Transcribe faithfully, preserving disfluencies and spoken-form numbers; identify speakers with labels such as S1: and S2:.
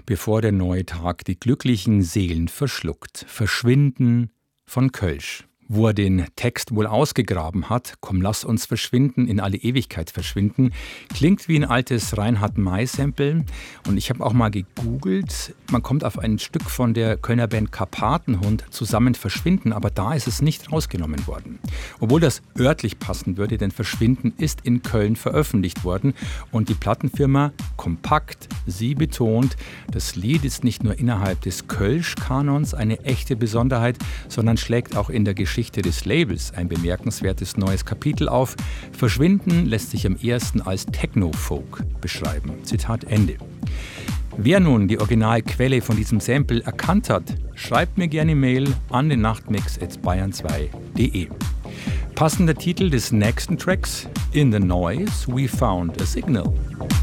S1: bevor der neue Tag die glücklichen Seelen verschluckt. Verschwinden von Kölsch. Wo er den Text wohl ausgegraben hat, komm, lass uns verschwinden, in alle Ewigkeit verschwinden, klingt wie ein altes Reinhard-May-Sample. Und ich habe auch mal gegoogelt, man kommt auf ein Stück von der Kölner Band Karpatenhund, zusammen verschwinden, aber da ist es nicht rausgenommen worden. Obwohl das örtlich passen würde, denn Verschwinden ist in Köln veröffentlicht worden. Und die Plattenfirma Kompakt, sie betont, das Lied ist nicht nur innerhalb des Kölsch-Kanons eine echte Besonderheit, sondern schlägt auch in der Geschichte Geschichte des Labels ein bemerkenswertes neues Kapitel auf. Verschwinden lässt sich am ehesten als Techno-Folk beschreiben. Zitat Ende. Wer nun die Originalquelle von diesem Sample erkannt hat, schreibt mir gerne Mail an den nachtmix at bayern zwei punkt de. Passender Titel des nächsten Tracks: In the Noise We Found a Signal.